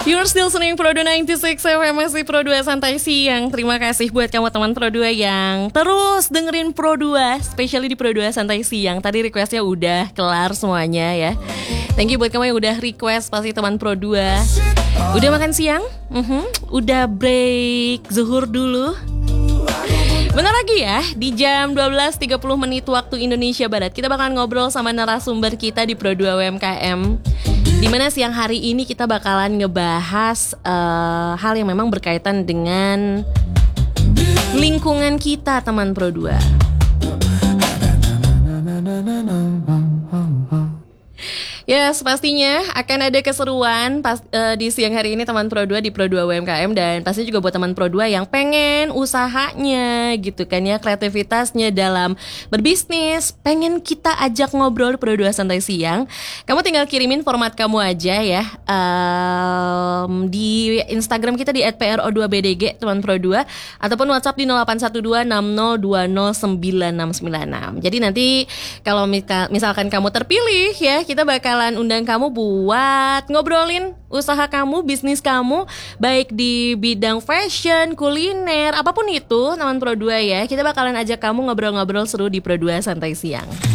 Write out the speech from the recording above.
You're still listening Pro 296 FM, masih Pro 2 Santai Siang. Terima kasih buat kamu teman Pro 2 yang terus dengerin Pro 2, especially di Pro 2 Santai Siang. Tadi requestnya udah kelar semuanya ya. Thank you buat kamu yang udah request, pasti teman Pro 2. Udah makan siang? Udah break zuhur dulu? Bentar lagi ya, di jam 12.30 menit waktu Indonesia Barat, kita bakalan ngobrol sama narasumber kita di Pro 2 UMKM. Dimana siang hari ini kita bakalan ngebahas hal yang memang berkaitan dengan lingkungan kita, teman Pro 2. Yes, pastinya akan ada keseruan di siang hari ini teman Pro 2 di Pro 2 UMKM. Dan pasti juga buat teman Pro 2 yang pengen usahanya gitu kan ya, kreativitasnya dalam berbisnis, pengen kita ajak ngobrol Pro 2 Santai Siang. Kamu tinggal kirimin format kamu aja ya di Instagram kita di @pro2bdg teman Pro 2, ataupun WhatsApp di 081260209696. Jadi nanti kalau misalkan kamu terpilih ya, kita bakalan undang kamu buat ngobrolin usaha kamu, bisnis kamu, baik di bidang fashion, kuliner, apapun itu teman Pro 2 ya. Kita bakalan ajak kamu ngobrol-ngobrol seru di Pro 2 Santai Siang.